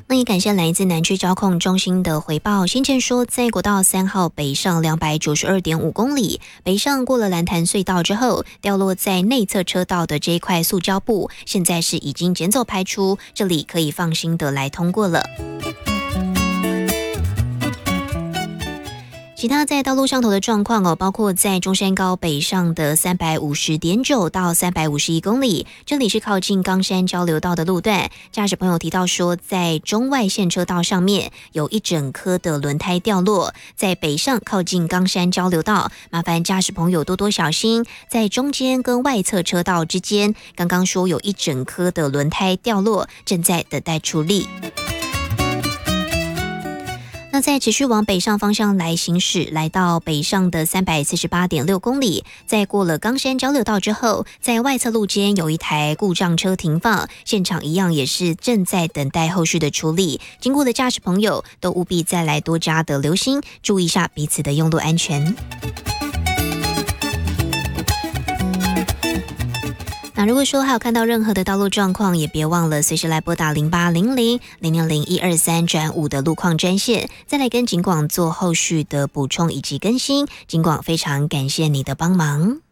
那也感谢来自南区交控中心的回报，先前说在国道3号北上292.5公里，北上过了蓝潭隧道之后，掉落在内侧车道的这一块塑胶布，现在是已经减走排除，这里可以放心的来通过了。其他在道路上头的状况包括在中山高北上的350.9到351公里，这里是靠近冈山交流道的路段，驾驶朋友提到说，在中外线车道上面有一整颗的轮胎掉落，在北上靠近冈山交流道，麻烦驾驶朋友多多小心，在中间跟外侧车道之间，刚刚说有一整颗的轮胎掉落，正在等待处理。那在持续往北上方向来行驶，来到北上的348.6公里，在过了冈山交流道之后，在外侧路肩有一台故障车停放，现场一样也是正在等待后续的处理。经过的驾驶朋友都务必再来多加的留心，注意一下彼此的用路安全。那如果说还有看到任何的道路状况，也别忘了随时来拨打0800-000-123-5的路况专线，再来跟警广做后续的补充以及更新。警广非常感谢你的帮忙。